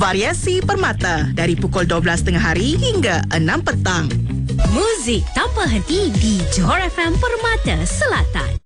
Variasi Permata dari pukul 12 tengah hari hingga 6 petang. Muzik tanpa henti di Johor FM Permata Selatan.